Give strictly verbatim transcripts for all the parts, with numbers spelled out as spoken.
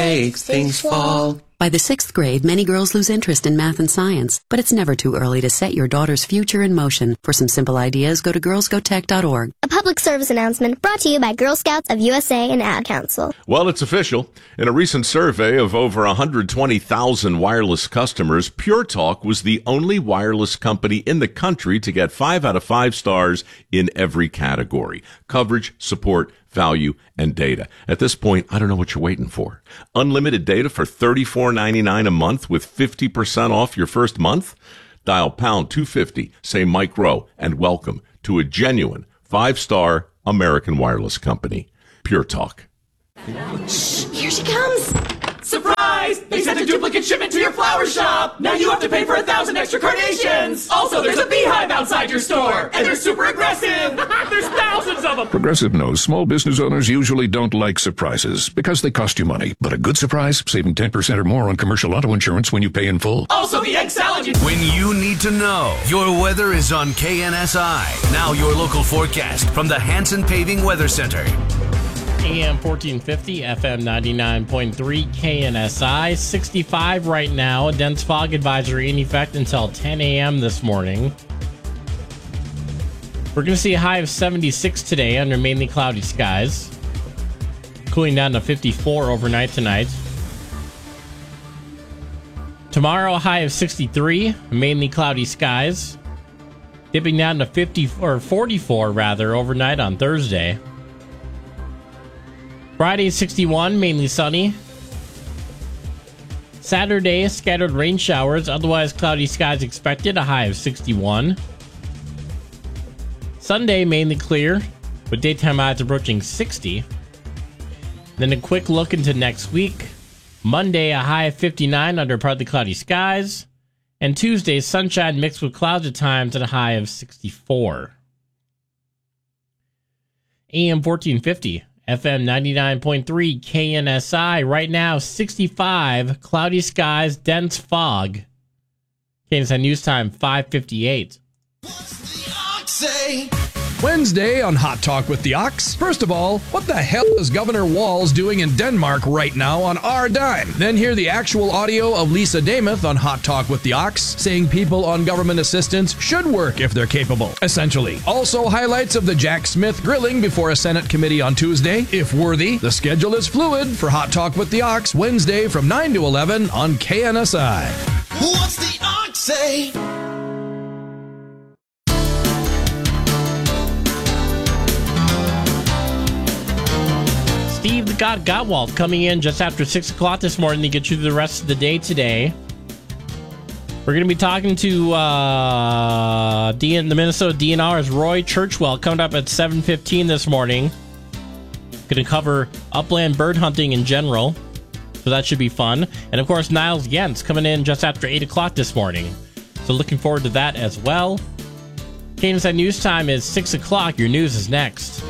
makes things fall. By the sixth grade, many girls lose interest in math and science, but it's never too early to set your daughter's future in motion. For some simple ideas, go to girls go tech dot org. A public service announcement brought to you by Girl Scouts of U S A and Ad Council. Well, it's official. In a recent survey of over one hundred twenty thousand wireless customers, Pure Talk was the only wireless company in the country to get five out of five stars in every category: coverage, support, value, and data. At this point, I don't know what you're waiting for. Unlimited data for thirty-four ninety-nine a month with fifty percent off your first month? Dial pound two fifty, say Mike Rowe, and welcome to a genuine five-star American wireless company. Pure Talk. Shh, here she comes. Surprise! They sent a duplicate shipment to your flower shop. Now you have to pay for a thousand extra carnations. Also, there's a beehive outside your store, and they're super aggressive. There's thousands of them. Progressive knows small business owners usually don't like surprises because they cost you money. But a good surprise, saving ten percent or more on commercial auto insurance when you pay in full. Also, the egg salad. You- when you need to know, your weather is on K N S I. Now your local forecast from the Hanson Paving Weather Center. A M fourteen fifty, F M ninety-nine point three, K N S I. sixty-five right now. A dense fog advisory in effect until ten a.m. this morning. We're going to see a high of seventy-six today under mainly cloudy skies. Cooling down to fifty-four overnight tonight. Tomorrow, a high of sixty-three, mainly cloudy skies. Dipping down to fifty or forty-four rather overnight on Thursday. Friday, sixty-one, mainly sunny. Saturday, scattered rain showers, otherwise cloudy skies expected, a high of sixty-one. Sunday, mainly clear, with daytime highs approaching sixty. Then a quick look into next week. Monday, a high of fifty-nine under partly cloudy skies. And Tuesday, sunshine mixed with clouds at times at a high of sixty-four. A M fourteen fifty. F M ninety-nine point three, K N S I. Right now, sixty-five, cloudy skies, dense fog. K N S I News Time, five fifty-eight. What's the ox say? Wednesday on Hot Talk with the Ox. First of all, what the hell is Governor Walz doing in Denmark right now on our dime? Then hear the actual audio of Lisa Damuth on Hot Talk with the Ox, saying people on government assistance should work if they're capable, essentially. Also highlights of the Jack Smith grilling before a Senate committee on Tuesday. If worthy, the schedule is fluid for Hot Talk with the Ox, Wednesday from nine to eleven on K N S I. What's the ox say? Steve the God Gottwald coming in just after six o'clock this morning to get you through the rest of the day today. We're going to be talking to uh, D- the Minnesota D N R's Roy Churchwell coming up at seven fifteen this morning. Going to cover upland bird hunting in general, so that should be fun. And of course, Niles Jens coming in just after eight o'clock this morning. So looking forward to that as well. K N S I News Time is six o'clock. Your news is next.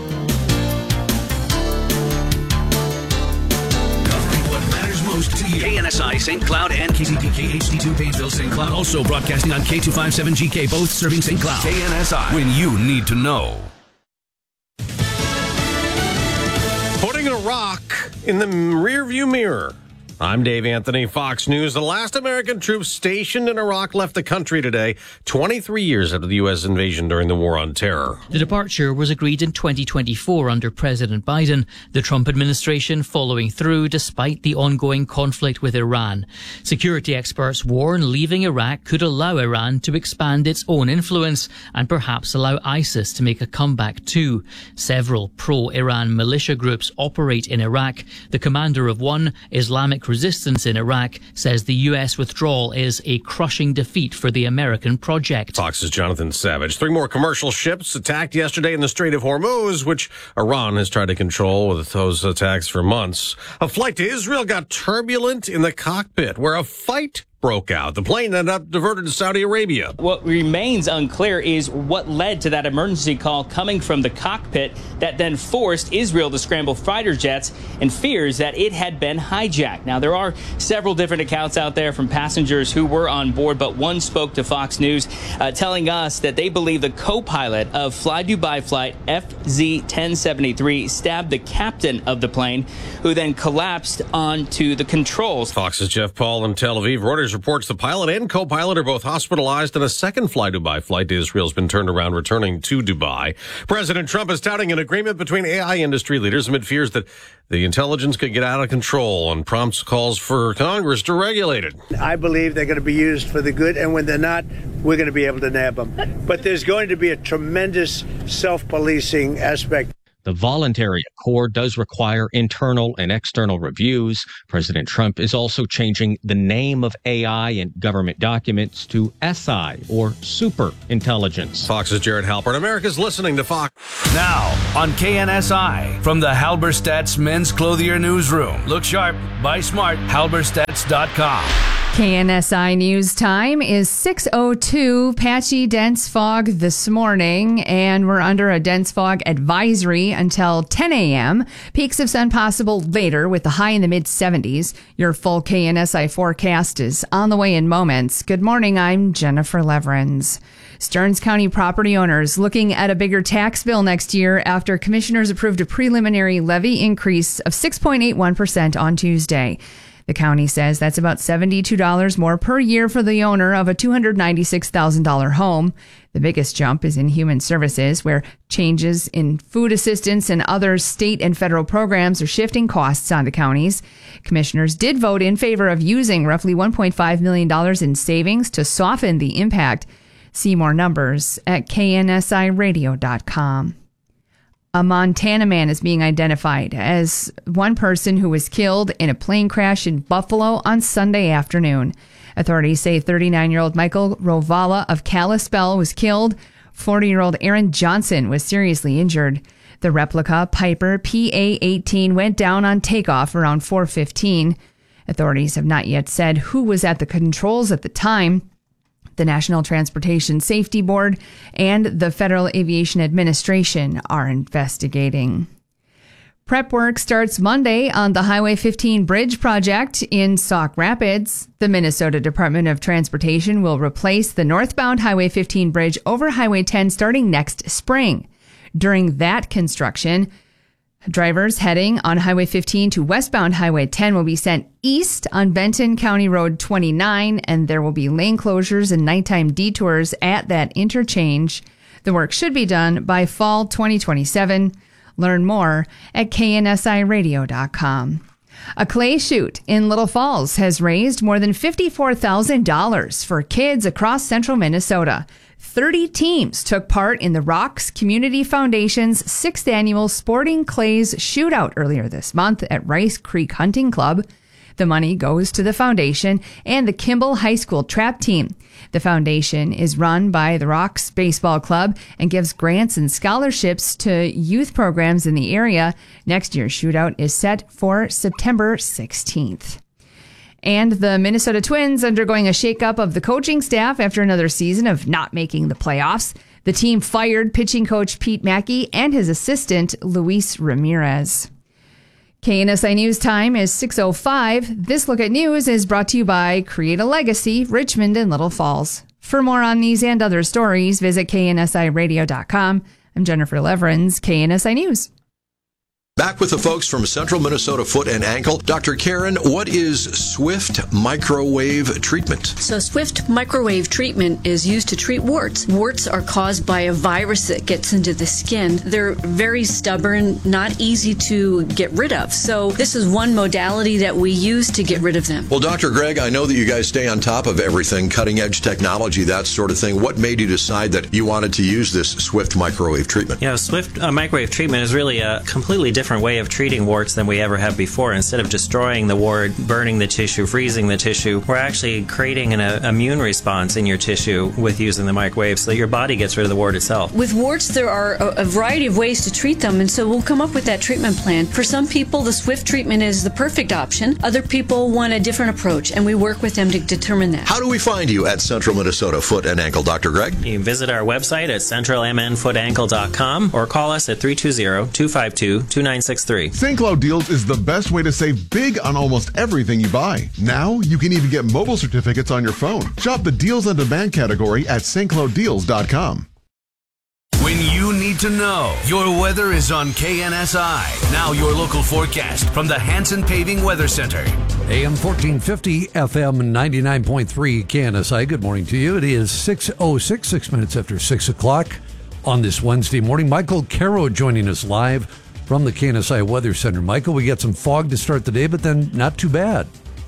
K N S I, Saint Cloud, and K C P K H D two, Painesville, Saint Cloud. Also broadcasting on K two fifty-seven G K, both serving Saint Cloud. K N S I, when you need to know. Putting a rock in the rearview mirror. I'm Dave Anthony, Fox News. The last American troops stationed in Iraq left the country today, twenty-three years after the U S invasion during the War on Terror. The departure was agreed in twenty twenty-four under President Biden, the Trump administration following through despite the ongoing conflict with Iran. Security experts warn leaving Iraq could allow Iran to expand its own influence and perhaps allow ISIS to make a comeback too. Several pro-Iran militia groups operate in Iraq. The commander of one, Islamic Resistance in Iraq, says the U S withdrawal is a crushing defeat for the American project. Fox's Jonathan Savage. Three more commercial ships attacked yesterday in the Strait of Hormuz, which Iran has tried to control with those attacks for months. A flight to Israel got turbulent in the cockpit, where a fight broke out. The plane ended up diverted to Saudi Arabia. What remains unclear is what led to that emergency call coming from the cockpit that then forced Israel to scramble fighter jets and fears that it had been hijacked. Now, there are several different accounts out there from passengers who were on board, but one spoke to Fox News uh, telling us that they believe the co-pilot of Fly Dubai flight F Z ten seventy-three stabbed the captain of the plane, who then collapsed onto the controls. Fox's Jeff Paul in Tel Aviv. Reuters reports the pilot and co-pilot are both hospitalized, and a second Fly Dubai flight to Israel has been turned around returning to Dubai. President Trump is touting an agreement between A I industry leaders amid fears that the intelligence could get out of control and prompts calls for Congress to regulate it. I believe they're going to be used for the good, and when they're not, we're going to be able to nab them. But there's going to be a tremendous self-policing aspect. The voluntary accord does require internal and external reviews. President Trump is also changing the name of A I in government documents to S I, or super intelligence. Fox's Jared Halpern. America's listening to Fox. Now on K N S I from the Halberstadt's Men's Clothier Newsroom. Look sharp, buy smart, halberstadts dot com. K N S I News time is six oh two. Patchy dense fog this morning, and we're under a dense fog advisory until ten a.m. Peaks of sun possible later with the high in the mid seventies. Your full K N S I forecast is on the way in moments. Good morning, I'm Jennifer Leverins. Stearns County property owners looking at a bigger tax bill next year after commissioners approved a preliminary levy increase of six point eight one percent on Tuesday. The county says that's about seventy-two dollars more per year for the owner of a two hundred ninety-six thousand dollars home. The biggest jump is in human services, where changes in food assistance and other state and federal programs are shifting costs onto counties. Commissioners did vote in favor of using roughly one point five million dollars in savings to soften the impact. See more numbers at K N S I radio dot com. A Montana man is being identified as one person who was killed in a plane crash in Buffalo on Sunday afternoon. Authorities say thirty-nine-year-old Michael Rovala of Kalispell was killed. forty-year-old Aaron Johnson was seriously injured. The replica Piper P A eighteen went down on takeoff around four fifteen. Authorities have not yet said who was at the controls at the time. The National Transportation Safety Board and the Federal Aviation Administration are investigating. Prep work starts Monday on the Highway fifteen bridge project in Sauk Rapids. The Minnesota Department of Transportation will replace the northbound Highway fifteen bridge over Highway ten starting next spring. During that construction, drivers heading on Highway fifteen to westbound Highway ten will be sent east on Benton County Road twenty-nine, and there will be lane closures and nighttime detours at that interchange. The work should be done by fall twenty twenty-seven. Learn more at K N S I radio dot com. A clay shoot in Little Falls has raised more than fifty-four thousand dollars for kids across central Minnesota. thirty teams took part in the Rocks Community Foundation's sixth annual Sporting Clays Shootout earlier this month at Rice Creek Hunting Club. The money goes to the foundation and the Kimball High School trap team. The foundation is run by the Rocks Baseball Club and gives grants and scholarships to youth programs in the area. Next year's shootout is set for September sixteenth. And the Minnesota Twins undergoing a shakeup of the coaching staff after another season of not making the playoffs. The team fired pitching coach Pete Mackey and his assistant Luis Ramirez. K N S I News time is six oh five. This Look at News is brought to you by Create a Legacy, Richmond and Little Falls. For more on these and other stories, visit K N S I radio dot com. I'm Jennifer Leverins, K N S I News. Back with the folks from Central Minnesota Foot and Ankle. Doctor Karen, what is Swift microwave treatment? So Swift microwave treatment is used to treat warts. Warts are caused by a virus that gets into the skin. They're very stubborn, not easy to get rid of. So this is one modality that we use to get rid of them. Well, Doctor Greg, I know that you guys stay on top of everything, cutting edge technology, that sort of thing. What made you decide that you wanted to use this Swift microwave treatment? Yeah, Swift uh, microwave treatment is really a completely different different way of treating warts than we ever have before. Instead of destroying the wart, burning the tissue, freezing the tissue, we're actually creating an uh, immune response in your tissue with using the microwave so that your body gets rid of the wart itself. With warts, there are a, a variety of ways to treat them, and so we'll come up with that treatment plan. For some people, the Swift treatment is the perfect option. Other people want a different approach, and we work with them to determine that. How do we find you at Central Minnesota Foot and Ankle, Doctor Greg? You can visit our website at central m n foot ankle dot com or call us at three two zero, two five two, two nine six three. Saint Cloud Deals is the best way to save big on almost everything you buy. Now, you can even get mobile certificates on your phone. Shop the Deals on Demand category at s t cloud deals dot com. When you need to know, your weather is on K N S I. Now your local forecast from the Hanson Paving Weather Center. A M fourteen fifty, F M ninety-nine point three K N S I. Good morning to you. It is six oh six, six minutes after six o'clock on this Wednesday morning. Michael Caro joining us live from the K N S I Weather Center. Michael, we got some fog to start the day, but then not too bad.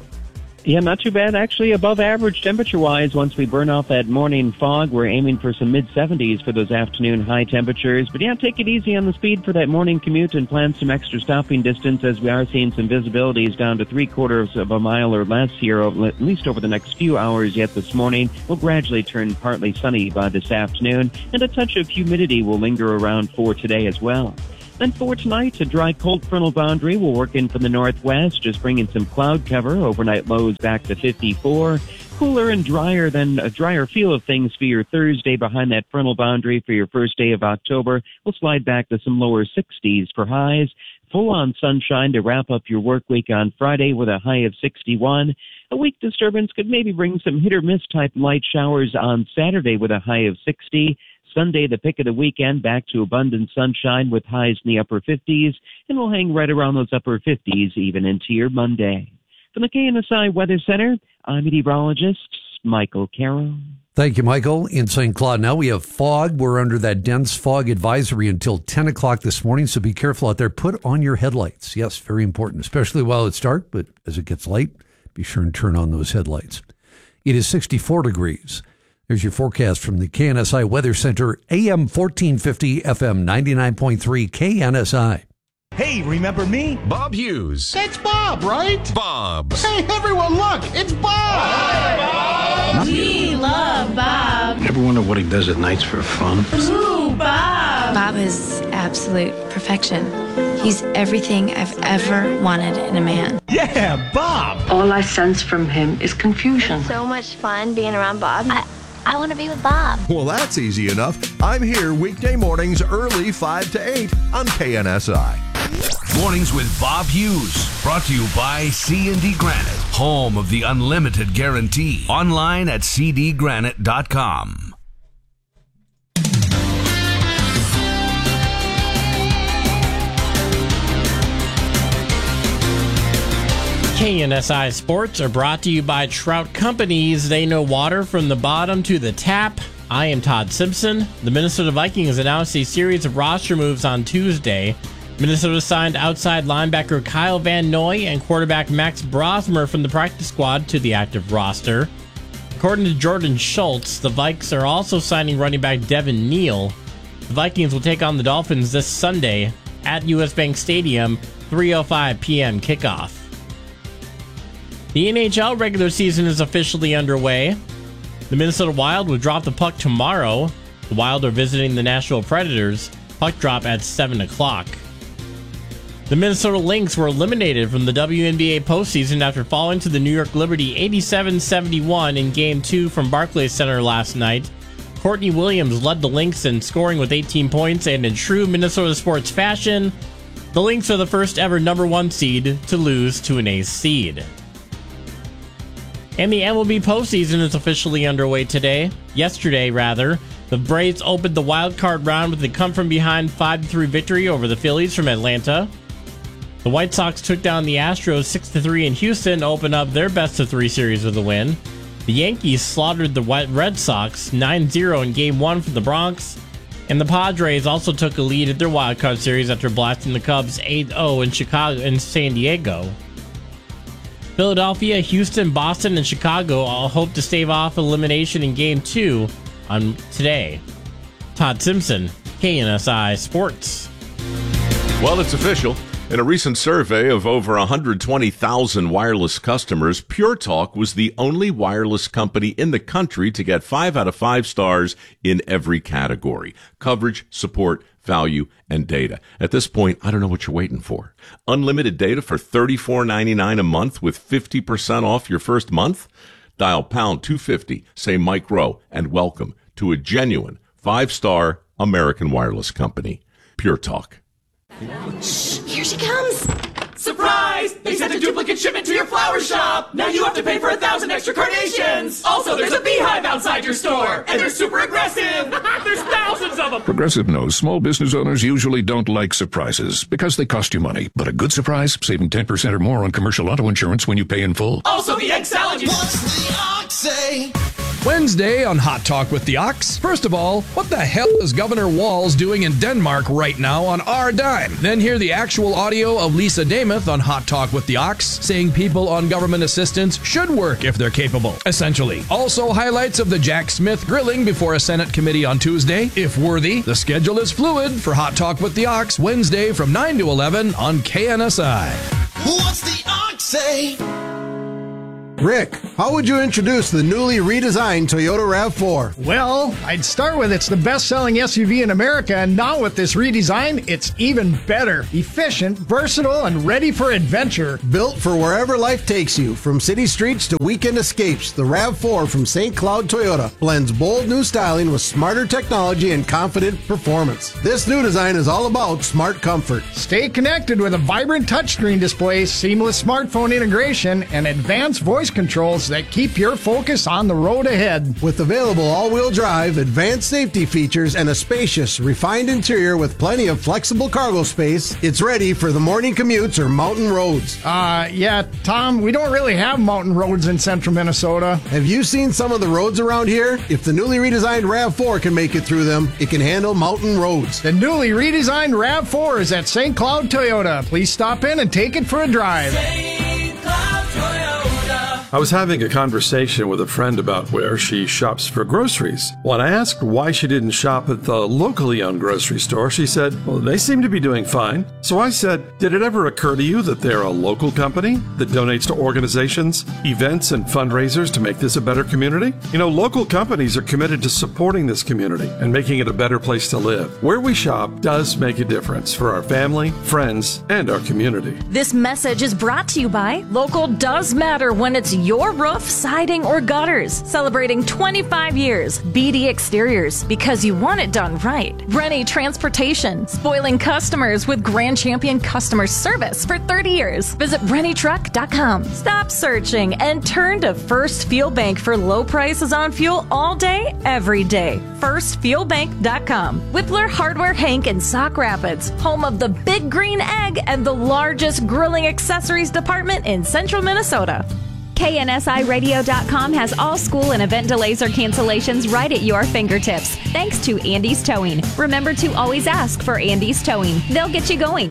Yeah, not too bad. Actually, above average temperature-wise. Once we burn off that morning fog, we're aiming for some mid-seventies for those afternoon high temperatures. But yeah, take it easy on the speed for that morning commute and plan some extra stopping distance, as we are seeing some visibilities down to three-quarters of a mile or less here, at least over the next few hours yet this morning. We'll gradually turn partly sunny by this afternoon, and a touch of humidity will linger around for today as well. Then for tonight, a dry cold frontal boundary will work in from the northwest, just bringing some cloud cover. Overnight lows back to fifty-four. Cooler and drier than a drier feel of things for your Thursday behind that frontal boundary for your first day of October. We'll slide back to some lower sixties for highs. Full-on sunshine to wrap up your work week on Friday with a high of sixty-one. A weak disturbance could maybe bring some hit-or-miss type light showers on Saturday with a high of sixty. Sunday, the pick of the weekend, back to abundant sunshine with highs in the upper fifties, and we'll hang right around those upper fifties even into your Monday. From the K N S I Weather Center, I'm meteorologist Michael Caro. Thank you, Michael. In Saint Cloud now, we have fog. We're under that dense fog advisory until ten o'clock this morning, so be careful out there. Put on your headlights. Yes, very important, especially while it's dark, but as it gets light, be sure and turn on those headlights. It is sixty-four degrees. There's your forecast from the K N S I Weather Center, A M fourteen fifty, F M ninety-nine point three K N S I. Hey, remember me? Bob Hughes. It's Bob, right? Bob. Hey, everyone, look, it's Bob. Hi, Bob. We love Bob. Ever wonder what he does at nights for fun? Ooh, Bob. Bob is absolute perfection. He's everything I've ever wanted in a man. Yeah, Bob. All I sense from him is confusion. So much fun being around Bob. I, I want to be with Bob. Well, that's easy enough. I'm here weekday mornings early five to eight on K N S I. Mornings with Bob Hughes. Brought to you by C and D Granite, home of the unlimited guarantee. Online at c d granite dot com. K N S I Sports are brought to you by Trout Companies. They know water from the bottom to the tap. I am Todd Simpson. The Minnesota Vikings announced a series of roster moves on Tuesday. Minnesota signed outside linebacker Kyle Van Noy and quarterback Max Brosmer from the practice squad to the active roster. According to Jordan Schultz, the Vikes are also signing running back Devin Neal. The Vikings will take on the Dolphins this Sunday at U S Bank Stadium, three oh five p.m. kickoff. The N H L regular season is officially underway. The Minnesota Wild will drop the puck tomorrow. The Wild are visiting the Nashville Predators. Puck drop at seven o'clock. The Minnesota Lynx were eliminated from the W N B A postseason after falling to the New York Liberty eighty-seven seventy-one in Game two from Barclays Center last night. Courtney Williams led the Lynx in scoring with eighteen points, and in true Minnesota sports fashion, the Lynx are the first ever number one seed to lose to an ace seed. And the M L B postseason is officially underway today. Yesterday, rather. The Braves opened the wild card round with a come-from-behind five to three victory over the Phillies from Atlanta. The White Sox took down the Astros six to three in Houston to open up their best-of-three series with a win. The Yankees slaughtered the Red Sox nine zero in Game one from the Bronx. And the Padres also took a lead at their wild card series after blasting the Cubs eight oh in Chicago and San Diego. Philadelphia, Houston, Boston, and Chicago all hope to stave off elimination in Game two on today. Todd Simpson, K N S I Sports. Well, it's official. In a recent survey of over one hundred twenty thousand wireless customers, Pure Talk was the only wireless company in the country to get five out of five stars in every category: coverage, support, value, and data. At this point, I don't know what you're waiting for. Unlimited data for thirty-four ninety-nine a month with fifty percent off your first month? Dial pound two fifty, say Mike Rowe, and welcome to a genuine five-star American wireless company. Pure Talk. Shh, here she comes. Surprise! They sent a duplicate shipment to your flower shop. Now you have to pay for a thousand extra carnations. Also, there's a beehive outside your store, and they're super aggressive. There's thousands of them. Progressive knows small business owners usually don't like surprises because they cost you money. But a good surprise, saving ten percent or more on commercial auto insurance when you pay in full. Also, the egg salad. You- What's the ox say? Wednesday on Hot Talk with the Ox. First of all, what the hell is Governor Walz doing in Denmark right now on our dime? Then hear the actual audio of Lisa Damuth on Hot Talk with the Ox, saying people on government assistance should work if they're capable, essentially. Also highlights of the Jack Smith grilling before a Senate committee on Tuesday. If worthy, the schedule is fluid for Hot Talk with the Ox, Wednesday from nine to eleven on K N S I. What's the ox say? Rick, how would you introduce the newly redesigned Toyota RAV four? Well, I'd start with it's the best-selling S U V in America, and now with this redesign, it's even better. Efficient, versatile, and ready for adventure. Built for wherever life takes you, from city streets to weekend escapes, the RAV four from Saint Cloud Toyota blends bold new styling with smarter technology and confident performance. This new design is all about smart comfort. Stay connected with a vibrant touchscreen display, seamless smartphone integration, and advanced voice controls that keep your focus on the road ahead. With available all-wheel drive, advanced safety features, and a spacious, refined interior with plenty of flexible cargo space, it's ready for the morning commutes or mountain roads. Uh, yeah, Tom, we don't really have mountain roads in central Minnesota. Have you seen some of the roads around here? If the newly redesigned RAV four can make it through them, it can handle mountain roads. The newly redesigned RAV four is at Saint Cloud Toyota. Please stop in and take it for a drive. Saint Cloud Toyota. I was having a conversation with a friend about where she shops for groceries. When I asked why she didn't shop at the locally owned grocery store, she said, well, they seem to be doing fine. So I said, did it ever occur to you that they're a local company that donates to organizations, events, and fundraisers to make this a better community? You know, local companies are committed to supporting this community and making it a better place to live. Where we shop does make a difference for our family, friends, and our community. This message is brought to you by Local Does Matter when it's your roof, siding, or gutters. Celebrating twenty-five years. B D Exteriors, because you want it done right. Rennie Transportation, spoiling customers with Grand Champion customer service for thirty years. Visit rennie truck dot com. Stop searching and turn to First Fuel Bank for low prices on fuel all day, every day. first fuel bank dot com. Whippler Hardware Hank in Sauk Rapids, home of the Big Green Egg and the largest grilling accessories department in central Minnesota. K N S I radio dot com has all school and event delays or cancellations right at your fingertips. Thanks to Andy's Towing. Remember to always ask for Andy's Towing. They'll get you going.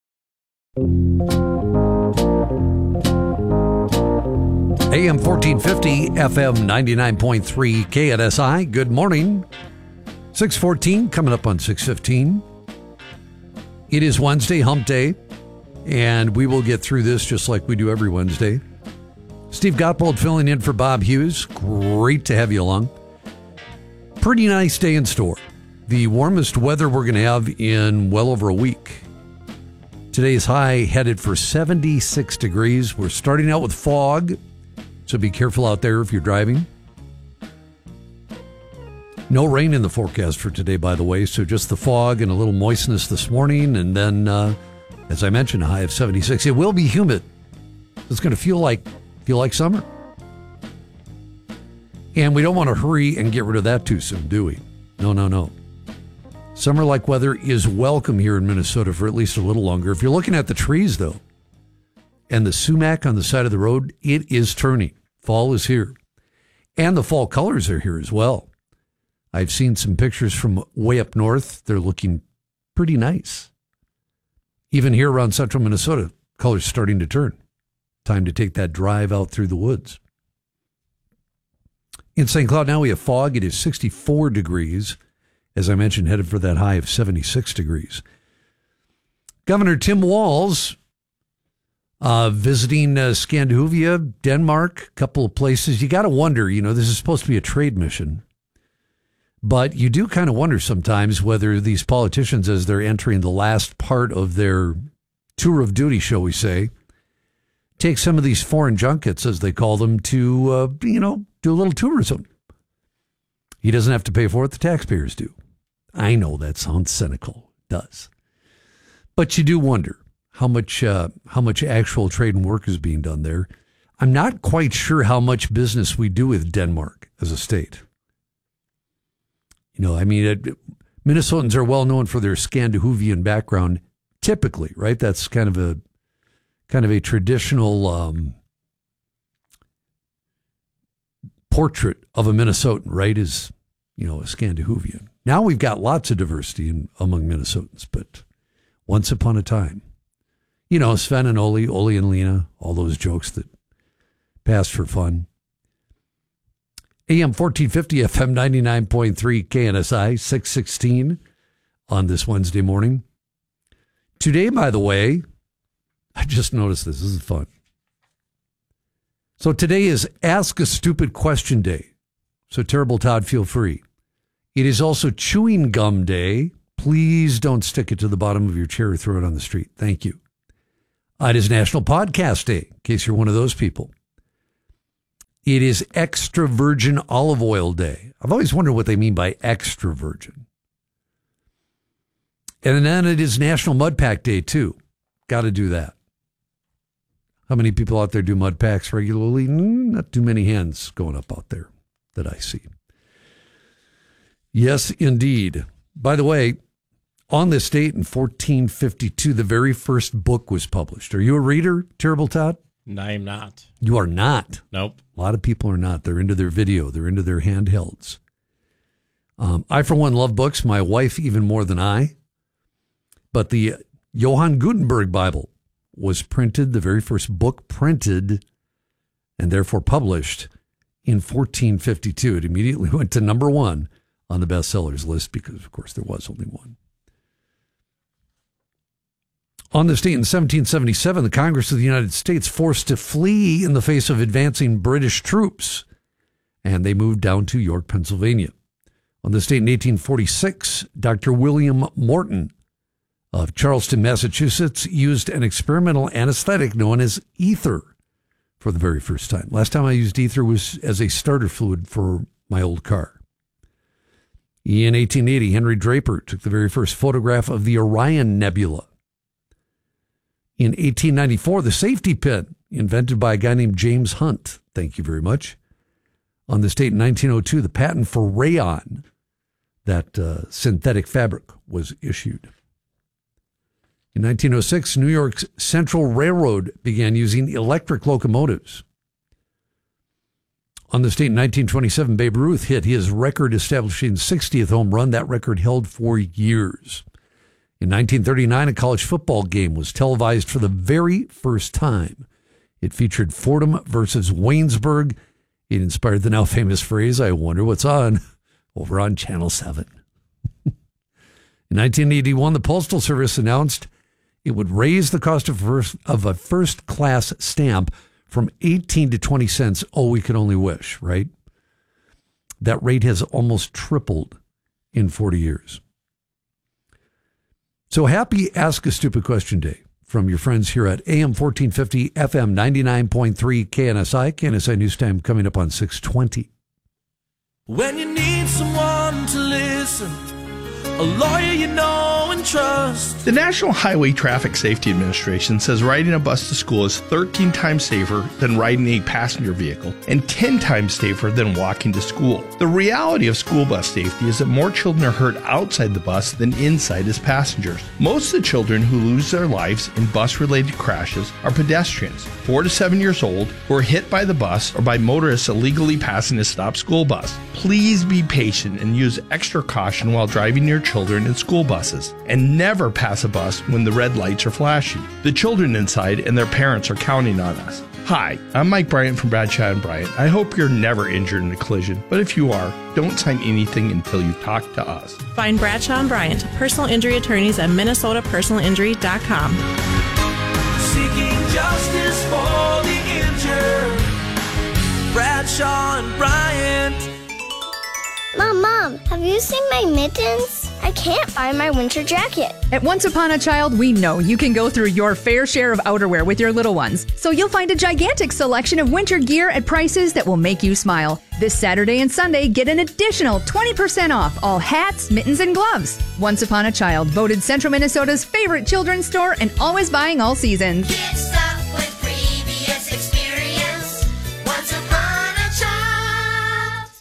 A M fourteen fifty, F M ninety-nine point three, K N S I. Good morning. six fourteen, coming up on six fifteen. It is Wednesday, hump day, and we will get through this just like we do every Wednesday. Steve Gottbold filling in for Bob Hughes. Great to have you along. Pretty nice day in store. The warmest weather we're going to have in well over a week. Today's high headed for seventy-six degrees. We're starting out with fog, so be careful out there if you're driving. No rain in the forecast for today, by the way, so just the fog and a little moistness this morning, and then, uh, as I mentioned, a high of seventy-six. It will be humid. It's going to feel like feel like summer. And we don't want to hurry and get rid of that too soon, do we? No, no, no. Summer-like weather is welcome here in Minnesota for at least a little longer. If you're looking at the trees, though, and the sumac on the side of the road, it is turning. Fall is here. And the fall colors are here as well. I've seen some pictures from way up north. They're looking pretty nice. Even here around central Minnesota, colors starting to turn. Time to take that drive out through the woods. In Saint Cloud now we have fog. It is sixty-four degrees. As I mentioned, headed for that high of seventy-six degrees. Governor Tim Walz uh, visiting uh, Scandinavia, Denmark, a couple of places. You got to wonder, you know, this is supposed to be a trade mission. But you do kind of wonder sometimes whether these politicians, as they're entering the last part of their tour of duty, shall we say, take some of these foreign junkets, as they call them, to, uh, you know, do a little tourism. He doesn't have to pay for it. The taxpayers do. I know that sounds cynical. It does. But you do wonder how much, uh, how much actual trade and work is being done there. I'm not quite sure how much business we do with Denmark as a state. You know, I mean, it, Minnesotans are well known for their Scandinavian background, typically, right? That's kind of a kind of a traditional um, portrait of a Minnesotan, right? Is, you know, a Scandinavian. Now we've got lots of diversity in, among Minnesotans, but once upon a time, you know, Sven and Oli, Oli and Lena, all those jokes that passed for fun. A M fourteen fifty, F M ninety-nine point three, K N S I, six sixteen on this Wednesday morning. Today, by the way, I just noticed this. This is fun. So today is Ask a Stupid Question Day. So Terrible Todd, feel free. It is also Chewing Gum Day. Please don't stick it to the bottom of your chair or throw it on the street. Thank you. It is National Podcast Day, in case you're one of those people. It is Extra Virgin Olive Oil Day. I've always wondered what they mean by extra virgin. And then it is National Mud Pack Day, too. Got to do that. How many people out there do mud packs regularly? Not too many hands going up out there that I see. Yes, indeed. By the way, on this date in fourteen fifty-two, the very first book was published. Are you a reader, Terrible Todd? No, I'm not. You are not? Nope. A lot of people are not. They're into their video. They're into their handhelds. Um, I, for one, love books. My wife even more than I. But the Johann Gutenberg Bible was printed, the very first book printed, and therefore published in fourteen fifty-two. It immediately went to number one on the bestsellers list because, of course, there was only one. On this date in seventeen seventy-seven, the Congress of the United States forced to flee in the face of advancing British troops, and they moved down to York, Pennsylvania. On this date in eighteen forty-six, Doctor William Morton of Charlestown, Massachusetts, used an experimental anesthetic known as ether for the very first time. Last time I used ether was as a starter fluid for my old car. In eighteen eighty, Henry Draper took the very first photograph of the Orion Nebula. In eighteen ninety-four, the safety pin, invented by a guy named James Hunt. Thank you very much. On this date in nineteen oh two, the patent for rayon, that uh, synthetic fabric, was issued. In nineteen oh six, New York's Central Railroad began using electric locomotives. On this date in nineteen twenty-seven, Babe Ruth hit his record-establishing sixtieth home run. That record held for years. In nineteen thirty-nine, a college football game was televised for the very first time. It featured Fordham versus Waynesburg. It inspired the now famous phrase, "I wonder what's on," over on Channel seven. In nineteen eighty-one, the Postal Service announced it would raise the cost of, first, of a first-class stamp from eighteen to twenty cents. Oh, we could only wish, right? That rate has almost tripled in forty years. So happy Ask a Stupid Question Day from your friends here at A M fourteen fifty, F M ninety-nine point three, K N S I. K N S I News Time coming up on six twenty. When you need someone to listen, a lawyer you know and trust. The National Highway Traffic Safety Administration says riding a bus to school is thirteen times safer than riding a passenger vehicle and ten times safer than walking to school. The reality of school bus safety is that more children are hurt outside the bus than inside as passengers. Most of the children who lose their lives in bus-related crashes are pedestrians, four to seven years old, who are hit by the bus or by motorists illegally passing a stopped school bus. Please be patient and use extra caution while driving your children in school buses, and never pass a bus when the red lights are flashing. The children inside and their parents are counting on us. Hi, I'm Mike Bryant from Bradshaw and Bryant. I hope you're never injured in a collision, but if you are, don't sign anything until you talk to us. Find Bradshaw and Bryant, personal injury attorneys at minnesota personal injury dot com. Seeking justice for the injured. Bradshaw and Bryant. Mom, Mom, have you seen my mittens? I can't find my winter jacket. At Once Upon a Child, we know you can go through your fair share of outerwear with your little ones. So you'll find a gigantic selection of winter gear at prices that will make you smile. This Saturday and Sunday, get an additional twenty percent off all hats, mittens, and gloves. Once Upon a Child, voted Central Minnesota's favorite children's store and always buying all seasons. Get stuff with previous experience. Once Upon a Child.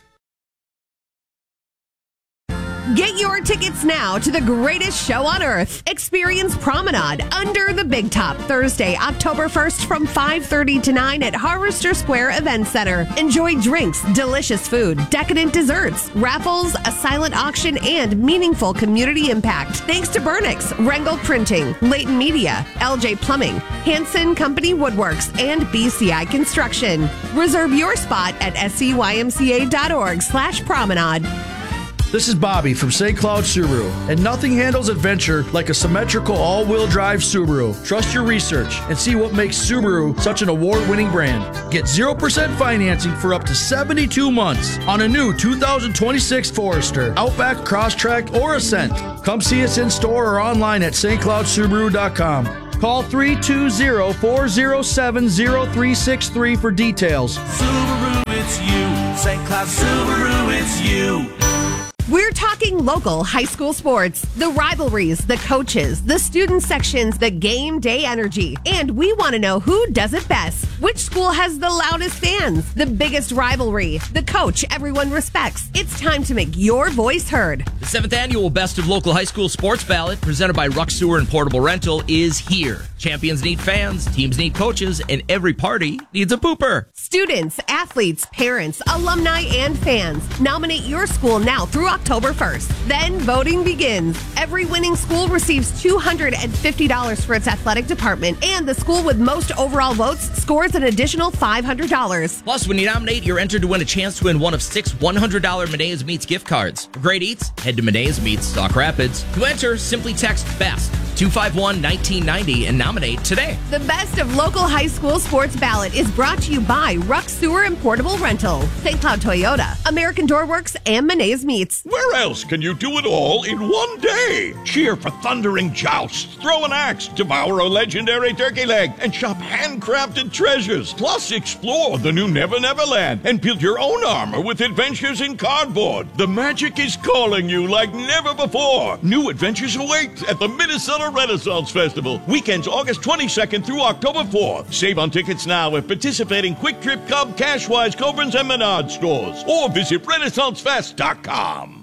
Get your tickets now to the greatest show on earth. Experience Promenade Under the Big Top Thursday, October first from five thirty to nine at Harvester Square Event Center. Enjoy drinks, delicious food, decadent desserts, raffles, a silent auction, and meaningful community impact. Thanks to Burnix, Rengel Printing, Leighton Media, L J Plumbing, Hanson Company Woodworks, and B C I Construction. Reserve your spot at S C Y M C A dot org slash promenade. This is Bobby from Saint Cloud Subaru, and nothing handles adventure like a symmetrical all-wheel drive Subaru. Trust your research and see what makes Subaru such an award-winning brand. Get zero percent financing for up to seventy-two months on a new two thousand twenty-six Forester, Outback, Crosstrek, or Ascent. Come see us in store or online at st cloud subaru dot com. Call three two zero, four zero seven, zero three six three for details. Subaru, it's you. Saint Cloud Subaru, it's you. We're talking local high school sports, the rivalries, the coaches, the student sections, the game day energy. And we want to know who does it best. Which school has the loudest fans, the biggest rivalry, the coach everyone respects. It's time to make your voice heard. The seventh annual Best of Local High School Sports Ballot, presented by Ruck Sewer and Portable Rental, is here. Champions need fans, teams need coaches, and every party needs a pooper. Students, athletes, parents, alumni, and fans. Nominate your school now through October first. Then voting begins. Every winning school receives two hundred fifty dollars for its athletic department, and the school with most overall votes scores an additional five hundred dollars. Plus, when you nominate, you're entered to win a chance to win one of six one hundred dollars Medea's Meats gift cards. For great eats, head to Medea's Meats, Sauk Rapids. To enter, simply text BEST two five one, one nine nine zero and nominate today. The Best of Local High School Sports Ballot is brought to you by Ruck Sewer and Portable Rental, Saint Cloud Toyota, American Doorworks, and Medea's Meats. Where else can you do it all in one day? Cheer for thundering jousts, throw an axe, devour a legendary turkey leg, and shop handcrafted treasures. Plus, explore the new Never Never Land and build your own armor with adventures in cardboard. The magic is calling you like never before. New adventures await at the Minnesota Renaissance Festival. Weekends August twenty-second through October fourth. Save on tickets now at participating Quick Trip, Cub, Cashwise, Cobrins, and Menard stores. Or visit renaissance fest dot com.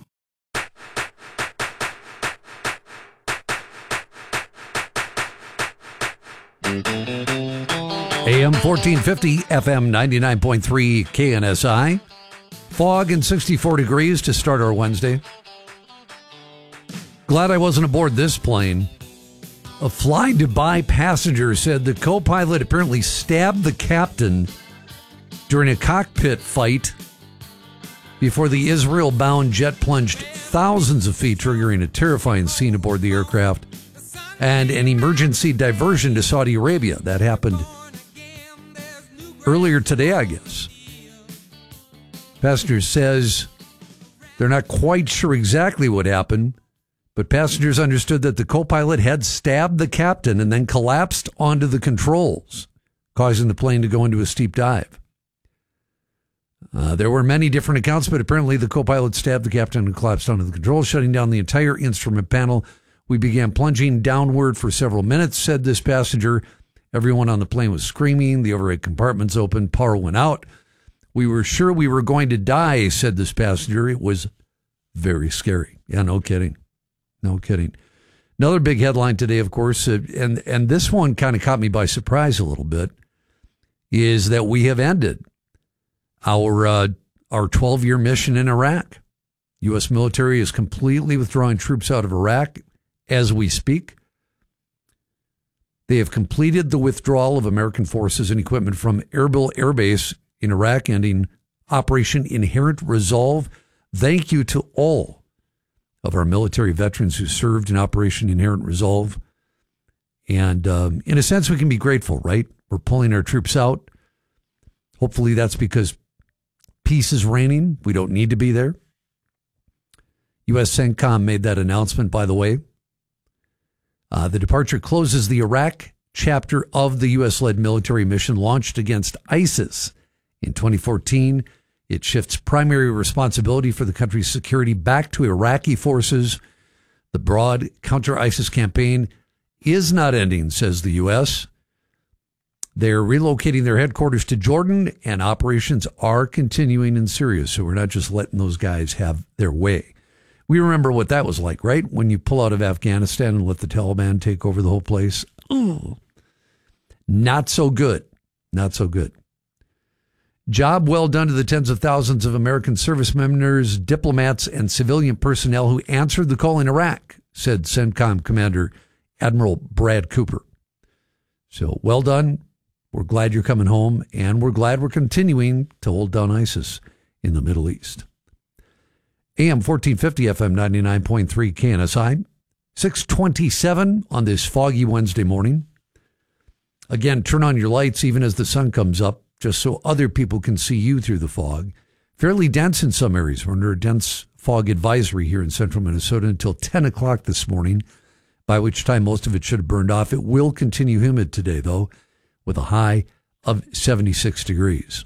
A M fourteen fifty, F M ninety-nine point three K N S I. Fog and sixty-four degrees to start our Wednesday. Glad I wasn't aboard this plane. A Fly Dubai passenger said the co-pilot apparently stabbed the captain during a cockpit fight before the Israel-bound jet plunged thousands of feet, triggering a terrifying scene aboard the aircraft and an emergency diversion to Saudi Arabia. That happened earlier today, I guess. Passenger says they're not quite sure exactly what happened, but passengers understood that the co-pilot had stabbed the captain and then collapsed onto the controls, causing the plane to go into a steep dive. Uh, there were many different accounts, but apparently the co-pilot stabbed the captain and collapsed onto the controls, shutting down the entire instrument panel. We began plunging downward for several minutes, said this passenger. Everyone on the plane was screaming. The overhead compartments opened. Power went out. We were sure we were going to die, said this passenger. It was very scary. Yeah, no kidding. No kidding. Another big headline today, of course, uh, and, and this one kind of caught me by surprise a little bit, is that we have ended our uh, our twelve-year mission in Iraq. U S military is completely withdrawing troops out of Iraq as we speak. They have completed the withdrawal of American forces and equipment from Erbil Air Base in Iraq, ending Operation Inherent Resolve. Thank you to all of our military veterans who served in Operation Inherent Resolve. And um, in a sense, we can be grateful, right? We're pulling our troops out. Hopefully that's because peace is reigning. We don't need to be there. U S CENTCOM made that announcement, by the way. Uh, the departure closes the Iraq chapter of the U S-led military mission launched against ISIS in twenty fourteen. It shifts primary responsibility for the country's security back to Iraqi forces. The broad counter-ISIS campaign is not ending, says the U S. They're relocating their headquarters to Jordan, and operations are continuing in Syria, so we're not just letting those guys have their way. We remember what that was like, right? When you pull out of Afghanistan and let the Taliban take over the whole place. Ooh. Not so good. Not so good. Job well done to the tens of thousands of American service members, diplomats, and civilian personnel who answered the call in Iraq, said CENTCOM Commander Admiral Brad Cooper. So well done. We're glad you're coming home, and we're glad we're continuing to hold down ISIS in the Middle East. A M fourteen fifty, F M ninety-nine point three K N S I, six twenty-seven on this foggy Wednesday morning. Again, turn on your lights even as the sun comes up, just so other people can see you through the fog. Fairly dense in some areas. We're under a dense fog advisory here in central Minnesota until ten o'clock this morning, by which time most of it should have burned off. It will continue humid today, though, with a high of seventy-six degrees.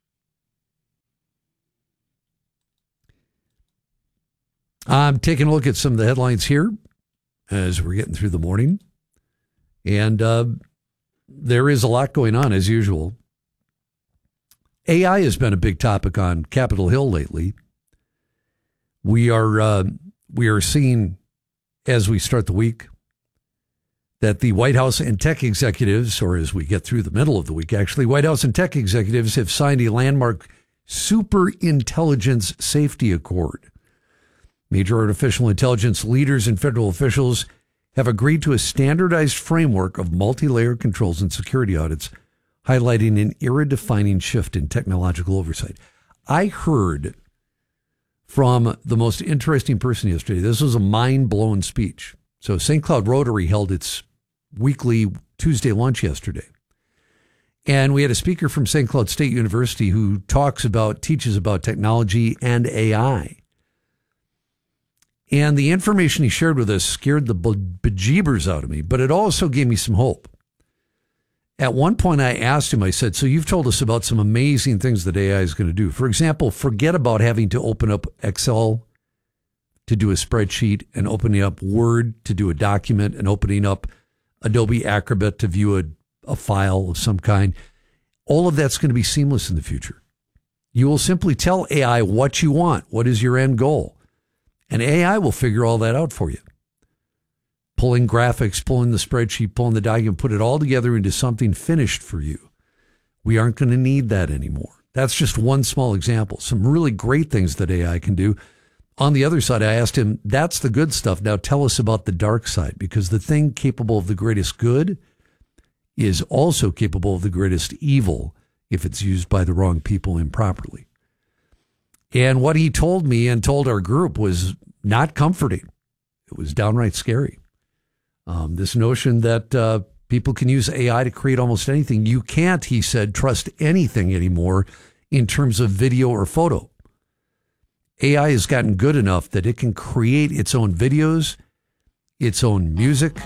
I'm taking a look at some of the headlines here as we're getting through the morning. And uh, there is a lot going on, as usual. A I has been a big topic on Capitol Hill lately. We are uh, we are seeing, as we start the week, that the White House and tech executives, or as we get through the middle of the week, actually, White House and tech executives have signed a landmark super intelligence safety accord. Major artificial intelligence leaders and federal officials have agreed to a standardized framework of multi-layer controls and security audits, highlighting an era-defining shift in technological oversight. I heard from the most interesting person yesterday. This was a mind-blown speech. So Saint Cloud Rotary held its weekly Tuesday lunch yesterday. And we had a speaker from Saint Cloud State University who talks about, teaches about technology and A I. And the information he shared with us scared the bejeebers out of me, but it also gave me some hope. At one point, I asked him, I said, so you've told us about some amazing things that A I is going to do. For example, forget about having to open up Excel to do a spreadsheet and opening up Word to do a document and opening up Adobe Acrobat to view a, a file of some kind. All of that's going to be seamless in the future. You will simply tell A I what you want. What is your end goal? And A I will figure all that out for you. Pulling graphics, pulling the spreadsheet, pulling the document, put it all together into something finished for you. We aren't going to need that anymore. That's just one small example. Some really great things that A I can do. On the other side, I asked him, that's the good stuff. Now tell us about the dark side, because the thing capable of the greatest good is also capable of the greatest evil if it's used by the wrong people improperly. And what he told me and told our group was not comforting. It was downright scary. Um, this notion that uh, people can use A I to create almost anything. You can't, he said, trust anything anymore in terms of video or photo. A I has gotten good enough that it can create its own videos, its own music.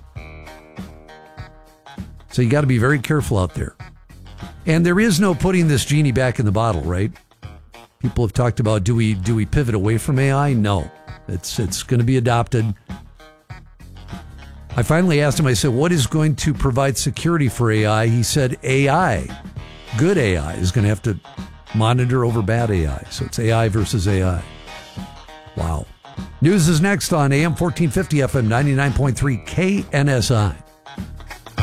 So you got to be very careful out there. And there is no putting this genie back in the bottle, right? People have talked about, do we do we pivot away from A I? No. It's it's going to be adopted. I finally asked him, I said, what is going to provide security for A I? He said A I, good A I, is going to have to monitor over bad A I. So it's A I versus A I. Wow. News is next on A M fourteen fifty, F M ninety-nine point three K N S I.